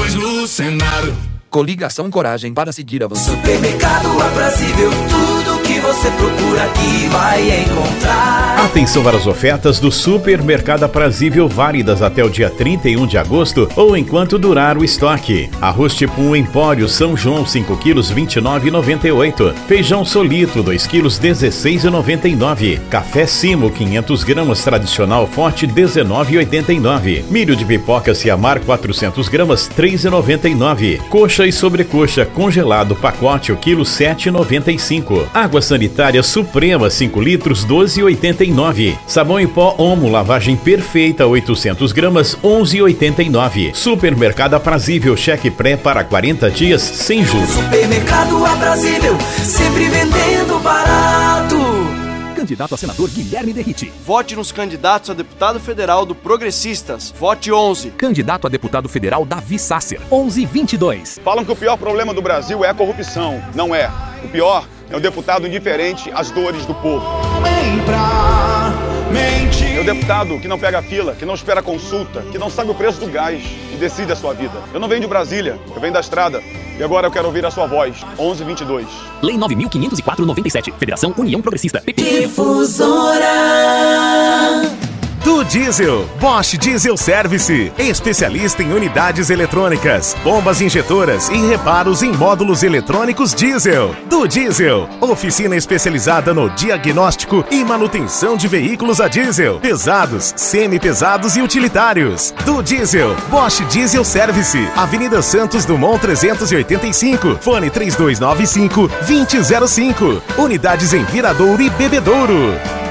depois no Senado. Coligação Coragem para seguir avançando. Supermercado Aprazível, tudo que você procura aqui vai encontrar. Atenção para as ofertas do Supermercado Aprazível, válidas até o dia 31 de agosto ou enquanto durar o estoque. Arroz Tipo Empório São João 5 quilos R$ 29,98. Feijão Solito 2 quilos R$ 16,99. Café Simo 500 gramas tradicional forte R$ 19,89. Milho de pipoca Ciamar 400 gramas R$ 3,99. Coxa e sobrecoxa congelado pacote o quilo R$ 7,95. Água sanitária Suprema 5 litros R$ 12,89. Sabão em pó Omo lavagem perfeita 800 gramas R$ 11,89. Supermercado Aprazível, cheque pré para 40 dias sem juros. Supermercado Aprazível, sempre vendendo barato. Candidato a senador Guilherme Derrite. Vote nos candidatos a deputado federal do Progressistas. Vote 11. Candidato a deputado federal Davi Sasser. 1122. Falam que o pior problema do Brasil é a corrupção. Não é. O pior é o deputado indiferente às dores do povo. É o deputado que não pega fila, que não espera consulta, que não sabe o preço do gás e decide a sua vida. Eu não venho de Brasília, eu venho da estrada. E agora eu quero ouvir a sua voz. 1122. Lei 9.504/97. Federação União Progressista. Difusora do Diesel, Bosch Diesel Service, especialista em unidades eletrônicas, bombas injetoras e reparos em módulos eletrônicos diesel. Do Diesel, oficina especializada no diagnóstico e manutenção de veículos a diesel, pesados, semi-pesados e utilitários. Do Diesel, Bosch Diesel Service, Avenida Santos Dumont 385, fone 3295-2005, unidades em Viradouro e Bebedouro.